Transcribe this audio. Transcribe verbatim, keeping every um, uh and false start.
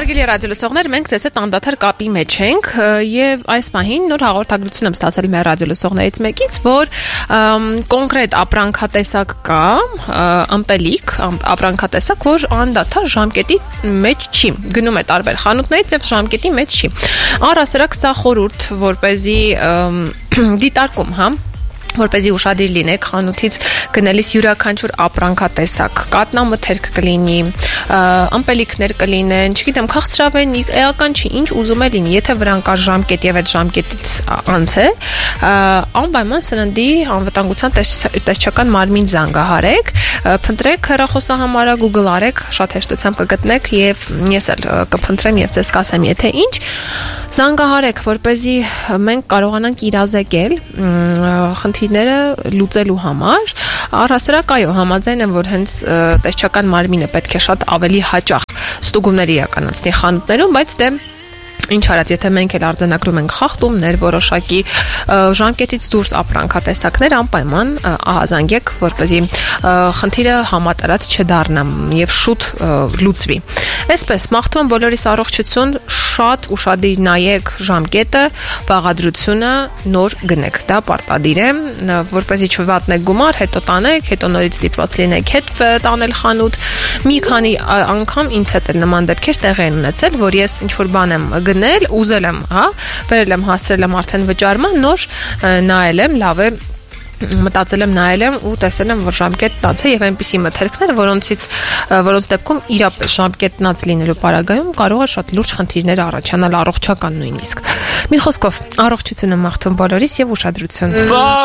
Հարգելի ռադիոլսողներ, մենք ձեզ հետ անդադար կապի մեջ ենք եւ այս պահին նոր հաղորդագրություն եմ ստացել մեր ռադիոլսողներից մեկից, որ կոնկրետ ապրանքատեսակ կա, ըմպելիք, ապրանքատեսակ, որ անդադար ժամկետի մեջ չի, գնում է տարբեր խանութներից եւ ժամկետի մեջ չի։ Առհասարակ սա խորհուրդ, որպեսզի դիտարկում, հա, որպեսզի ուշադիր լինեք խանութից գնելիս յուրաքանչյուր ապրանքատեսակ, կատնամթերք կլինի, ըմպելիքներ կլինեն, չգիտեմ, քաղցրավեն, էական չի, ինչ ուզում է լինի, եթե վրան կա ժամկետ եւ այդ ժամկետից անց է, անպայման սննդի անվտանգության տեսչական մարմին զանգահարեք, փնտրեք հեռախոսահամարը, Google արեք, շատ հեշտությամբ կգտնեք եւ ես էլ կփնտրեմ եւ ձեզ կասեմ, եթե ինչ, զանգահարեք, որպեսզի մենք կարողանանք իրազեկել խնդիրները լուծելու համար, առհասարակ այո, համաձայն եմ, որ հենց տեսչական մարմինը պետք է շատ ավելի հաճախ ստուգումներ իրականացնի խանութներում, բայց դե ինչ արած, եթե մենք էլ արձանագրում ենք խախտումներ, որոշակի ժամկետից դուրս ապրանքատեսակներ, անպայման ահազանգեք, որպեսզի խնդիրը համատարած չդառնա եւ շուտ լուծվի։ Այսպես, մաղթում եմ բոլորիս առողջություն, շատ ուշադիր նայեք ժամկետը, բաղադրությունը, նոր գնեք, դա պարտադիր է, որպեսզի չվատնեք գումար, հետո տանեք, հետո նորից դիպված լինեք հետ տանել խանութ։ Մի քանի անգամ ինձ հետ էլ նման դեպքեր տեղի են ունեցել, որ ես ինչ-որ բան եմ գնել, ուզել եմ, հա, վերել եմ, հասրել եմ արդեն վճարման, նոր նայել եմ, լավ է, մտածել եմ, նայել եմ ու տեսել եմ, որ ժամկետն անց է եւ այնպիսի մթերքներ, որոնցից որոնց դեպքում իրապես ժամկետն անց լինելու պարագայում կարող է շատ լուրջ խնդիրներ առաջանալ, առողջական նույնիսկ։ Մի խոսքով, առողջություն եմ մաղթում բոլորիս եւ ուշադրություն։